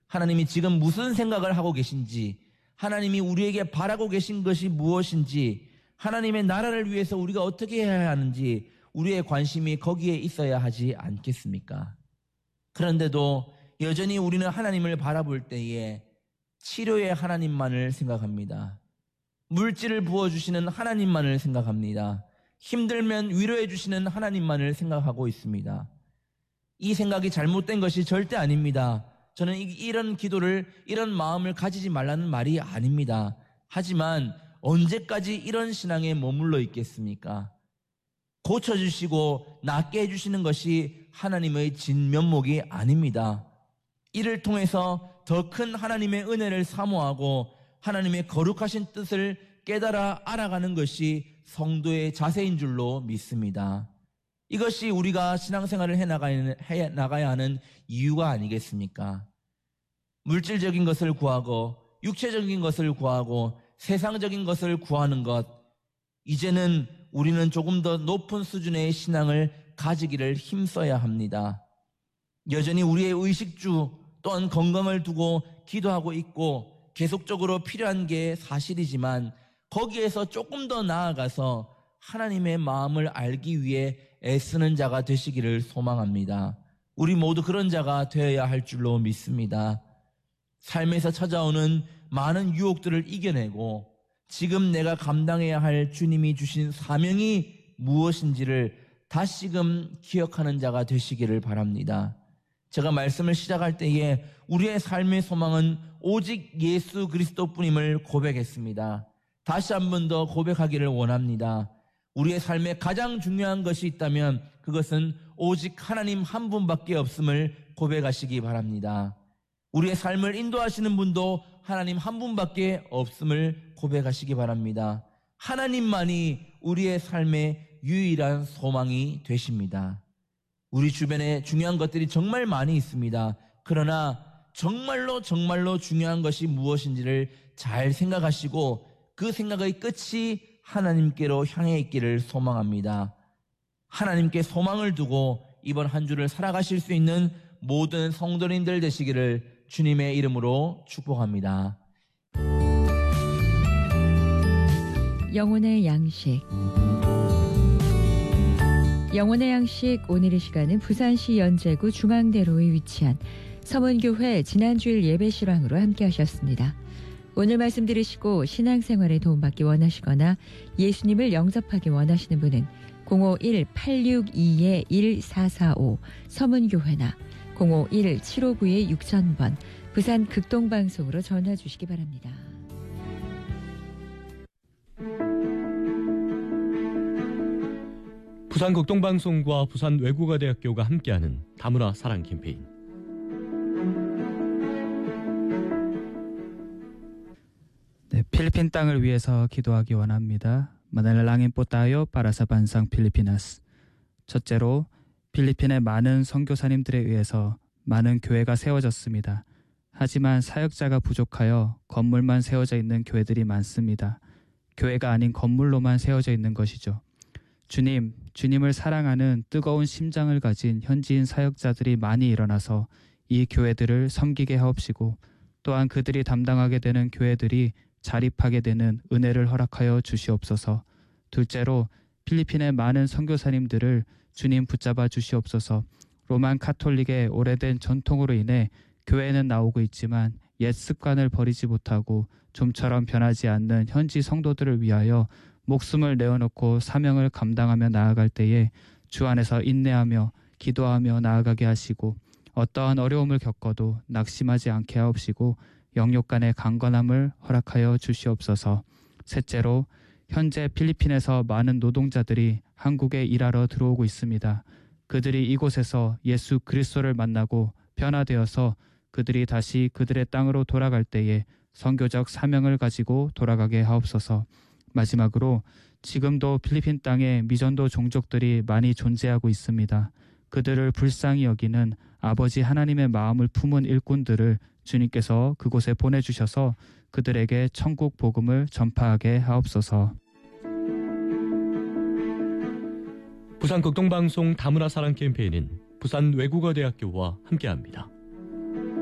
하나님이 지금 무슨 생각을 하고 계신지, 하나님이 우리에게 바라고 계신 것이 무엇인지, 하나님의 나라를 위해서 우리가 어떻게 해야 하는지 우리의 관심이 거기에 있어야 하지 않겠습니까? 그런데도 여전히 우리는 하나님을 바라볼 때에 치료의 하나님만을 생각합니다. 물질을 부어주시는 하나님만을 생각합니다. 힘들면 위로해 주시는 하나님만을 생각하고 있습니다. 이 생각이 잘못된 것이 절대 아닙니다. 저는 이런 기도를, 이런 마음을 가지지 말라는 말이 아닙니다. 하지만 언제까지 이런 신앙에 머물러 있겠습니까? 고쳐주시고 낫게 해주시는 것이 하나님의 진면목이 아닙니다. 이를 통해서 더 큰 하나님의 은혜를 사모하고 하나님의 거룩하신 뜻을 깨달아 알아가는 것이 성도의 자세인 줄로 믿습니다. 이것이 우리가 신앙생활을 해 나가야 하는 이유가 아니겠습니까? 물질적인 것을 구하고 육체적인 것을 구하고 세상적인 것을 구하는 것, 이제는 우리는 조금 더 높은 수준의 신앙을 가지기를 힘써야 합니다. 여전히 우리의 의식주 또한 건강을 두고 기도하고 있고 계속적으로 필요한 게 사실이지만 거기에서 조금 더 나아가서 하나님의 마음을 알기 위해 애쓰는 자가 되시기를 소망합니다. 우리 모두 그런 자가 되어야 할 줄로 믿습니다. 삶에서 찾아오는 많은 유혹들을 이겨내고 지금 내가 감당해야 할 주님이 주신 사명이 무엇인지를 다시금 기억하는 자가 되시기를 바랍니다. 제가 말씀을 시작할 때에 우리의 삶의 소망은 오직 예수 그리스도뿐임을 고백했습니다. 다시 한 번 더 고백하기를 원합니다. 우리의 삶에 가장 중요한 것이 있다면 그것은 오직 하나님 한 분밖에 없음을 고백하시기 바랍니다. 우리의 삶을 인도하시는 분도 하나님 한 분밖에 없음을 고백하시기 바랍니다. 하나님만이 우리의 삶의 유일한 소망이 되십니다. 우리 주변에 중요한 것들이 정말 많이 있습니다. 그러나 정말로 중요한 것이 무엇인지를 잘 생각하시고 그 생각의 끝이 하나님께로 향해 있기를 소망합니다. 하나님께 소망을 두고 이번 한 주를 살아가실 수 있는 모든 성도님들 되시기를 주님의 이름으로 축복합니다. 영혼의 양식. 영혼의 양식, 오늘의 시간은 부산시 연제구 중앙대로에 위치한 서문교회 지난주일 예배실황으로 함께 하셨습니다. 오늘 말씀 들으시고 신앙생활에 도움받기 원하시거나 예수님을 영접하기 원하시는 분은 051-862-1445 서문교회나 051-759-6000번 부산 극동방송으로 전화 주시기 바랍니다. 부산 극동방송과 부산 외국어대학교가 함께하는 다문화 사랑 캠페인. 네, 필리핀 땅을 위해서 기도하기 원합니다. Manalangin po tayo para sa bansang Pilipinas. 첫째로 필리핀의 많은 선교사님들에 의해서 많은 교회가 세워졌습니다. 하지만 사역자가 부족하여 건물만 세워져 있는 교회들이 많습니다. 교회가 아닌 건물로만 세워져 있는 것이죠. 주님을 사랑하는 뜨거운 심장을 가진 현지인 사역자들이 많이 일어나서 이 교회들을 섬기게 하옵시고 또한 그들이 담당하게 되는 교회들이 자립하게 되는 은혜를 허락하여 주시옵소서. 둘째로 필리핀의 많은 선교사님들을 주님 붙잡아 주시옵소서. 로만 카톨릭의 오래된 전통으로 인해 교회는 나오고 있지만 옛 습관을 버리지 못하고 좀처럼 변하지 않는 현지 성도들을 위하여 목숨을 내어놓고 사명을 감당하며 나아갈 때에 주 안에서 인내하며 기도하며 나아가게 하시고 어떠한 어려움을 겪어도 낙심하지 않게 하옵시고 영육 간의 강건함을 허락하여 주시옵소서. 셋째로 현재 필리핀에서 많은 노동자들이 한국에 일하러 들어오고 있습니다. 그들이 이곳에서 예수 그리스도를 만나고 변화되어서 그들이 다시 그들의 땅으로 돌아갈 때에 선교적 사명을 가지고 돌아가게 하옵소서. 마지막으로 지금도 필리핀 땅에 미전도 종족들이 많이 존재하고 있습니다. 그들을 불쌍히 여기는 아버지 하나님의 마음을 품은 일꾼들을 주님께서 그곳에 보내주셔서 그들에게 천국 복음을 전파하게 하옵소서. 부산 극동방송 다문화 사랑 캠페인은 부산 외국어대학교와 함께합니다.